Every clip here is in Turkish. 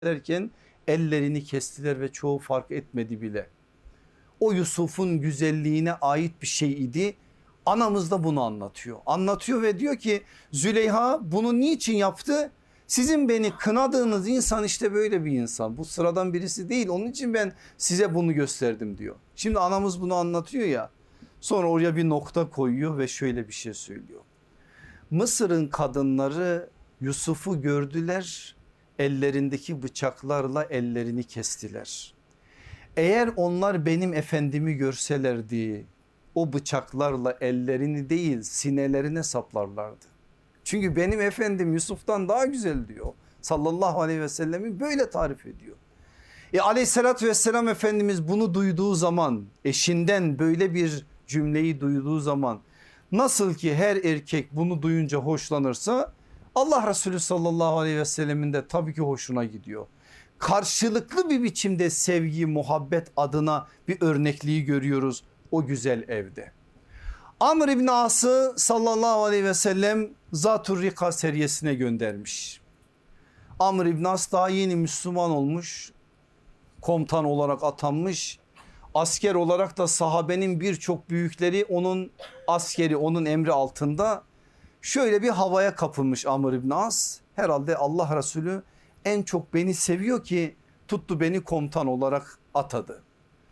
derken ellerini kestiler ve çoğu fark etmedi bile. O Yusuf'un güzelliğine ait bir şey idi. Anamız da bunu anlatıyor. Anlatıyor ve diyor ki Züleyha bunu niçin yaptı? Sizin beni kınadığınız insan işte böyle bir insan. Bu sıradan birisi değil. Onun için ben size bunu gösterdim diyor. Şimdi anamız bunu anlatıyor ya. Sonra oraya bir nokta koyuyor ve şöyle bir şey söylüyor. Mısır'ın kadınları Yusuf'u gördüler. Ellerindeki bıçaklarla ellerini kestiler. Eğer onlar benim efendimi görselerdi o bıçaklarla ellerini değil sinelerine saplarlardı. Çünkü benim efendim Yusuf'tan daha güzel diyor. Sallallahu aleyhi ve sellemin böyle tarif ediyor. Aleyhissalatü vesselam Efendimiz bunu duyduğu zaman, eşinden böyle bir cümleyi duyduğu zaman, nasıl ki her erkek bunu duyunca hoşlanırsa Allah Resulü sallallahu aleyhi ve sellemin de tabii ki hoşuna gidiyor. Karşılıklı bir biçimde sevgi, muhabbet adına bir örnekliği görüyoruz o güzel evde. Amr İbni As'ı sallallahu aleyhi ve sellem Zatur Rika seriyesine göndermiş. Amr İbni As daha yeni Müslüman olmuş, komutan olarak atanmış. Asker olarak da sahabenin birçok büyükleri onun askeri, onun emri altında. Şöyle bir havaya kapılmış Amr İbni As. Herhalde Allah Resulü en çok beni seviyor ki tuttu beni komutan olarak atadı.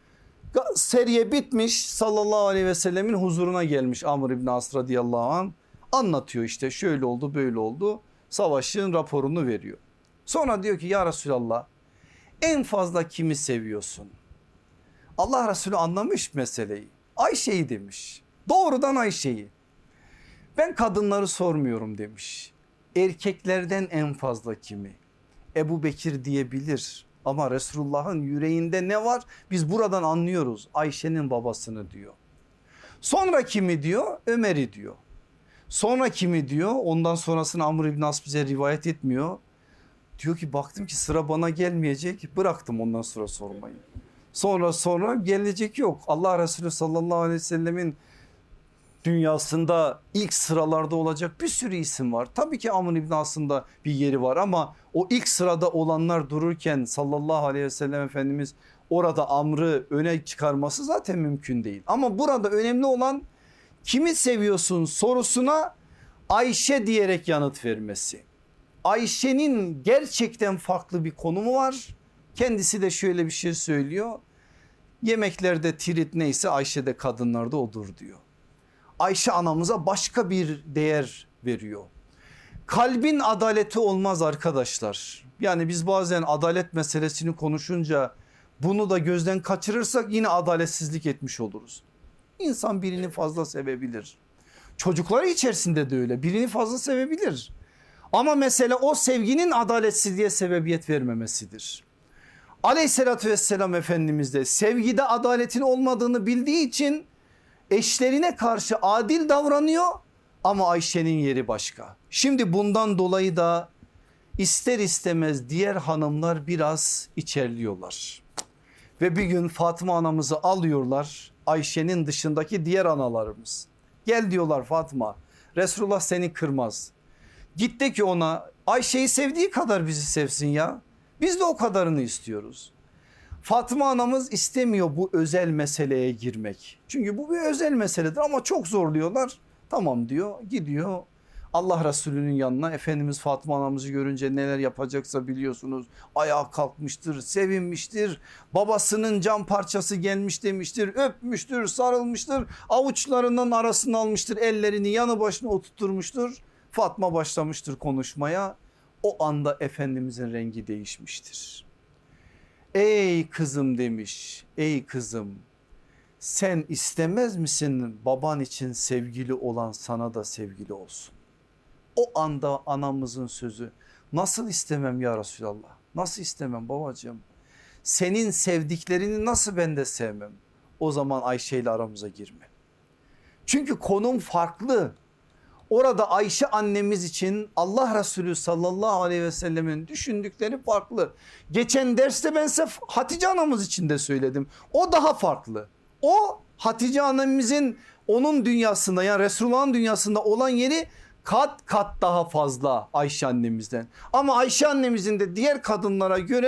Seriye bitmiş, sallallahu aleyhi ve sellemin huzuruna gelmiş Amr İbni As radıyallahu anh. Anlatıyor işte şöyle oldu böyle oldu, savaşın raporunu veriyor. Sonra diyor ki ya Resulallah en fazla kimi seviyorsun? Allah Resulü anlamış meseleyi. Ayşe'yi demiş. Doğrudan Ayşe'yi. Ben kadınları sormuyorum demiş. Erkeklerden en fazla kimi? Ebu Bekir diyebilir ama Resulullah'ın yüreğinde ne var? Biz buradan anlıyoruz. Ayşe'nin babasını diyor. Sonra kimi diyor? Ömer'i diyor. Sonra kimi diyor? Ondan sonrasını Amr İbn As bize rivayet etmiyor. Diyor ki baktım ki sıra bana gelmeyecek, bıraktım ondan sonra sormayı. Sonra gelecek yok. Allah Resulü sallallahu aleyhi ve sellemin dünyasında ilk sıralarda olacak bir sürü isim var. Tabii ki Amr İbn As'ın da bir yeri var ama o ilk sırada olanlar dururken sallallahu aleyhi ve sellem Efendimiz orada Amr'ı öne çıkarması zaten mümkün değil. Ama burada önemli olan kimi seviyorsun sorusuna Ayşe diyerek yanıt vermesi. Ayşe'nin gerçekten farklı bir konumu var. Kendisi de şöyle bir şey söylüyor. Yemeklerde tirit neyse Ayşe'de kadınlarda odur diyor. Ayşe anamıza başka bir değer veriyor. Kalbin adaleti olmaz arkadaşlar. Yani biz bazen adalet meselesini konuşunca bunu da gözden kaçırırsak yine adaletsizlik etmiş oluruz. İnsan birini fazla sevebilir. Çocukları içerisinde de öyle, birini fazla sevebilir. Ama mesele o sevginin adaletsizliğe sebebiyet vermemesidir. Aleyhissalatü vesselam Efendimiz de sevgide adaletin olmadığını bildiği için eşlerine karşı adil davranıyor ama Ayşe'nin yeri başka. Şimdi bundan dolayı da ister istemez diğer hanımlar biraz içerliyorlar. Ve bir gün Fatıma anamızı alıyorlar, Ayşe'nin dışındaki diğer analarımız. Gel diyorlar Fatıma, Resulullah seni kırmaz. Git de ki ona Ayşe'yi sevdiği kadar bizi sevsin ya. Biz de o kadarını istiyoruz. Fatıma anamız istemiyor bu özel meseleye girmek. Çünkü bu bir özel meseledir ama çok zorluyorlar. Tamam diyor, gidiyor Allah Resulü'nün yanına. Efendimiz Fatıma anamızı görünce neler yapacaksa biliyorsunuz. Ayağa kalkmıştır, sevinmiştir. Babasının cam parçası gelmiş demiştir, öpmüştür, sarılmıştır. Avuçlarının arasına almıştır, ellerini yanı başına oturtmuştur. Fatma başlamıştır konuşmaya. O anda Efendimizin rengi değişmiştir. Ey kızım demiş, ey kızım sen istemez misin baban için sevgili olan sana da sevgili olsun? O anda anamızın sözü, nasıl istemem ya Resulallah, nasıl istemem babacığım? Senin sevdiklerini nasıl ben de sevmem? O zaman Ayşe ile aramıza girme. Çünkü konum farklı. Orada Ayşe annemiz için Allah Resulü sallallahu aleyhi ve sellemin düşündükleri farklı. Geçen derste ben size Hatice anamız için de söyledim. O daha farklı. O Hatice annemizin onun dünyasında yani Resulullah'ın dünyasında olan yeri kat kat daha fazla Ayşe annemizden. Ama Ayşe annemizin de diğer kadınlara göre